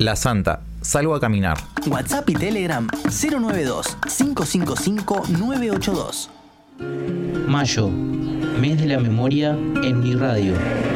La Santa, salgo a caminar. WhatsApp y Telegram 092-555-982. Mayo, mes de la memoria en mi radio.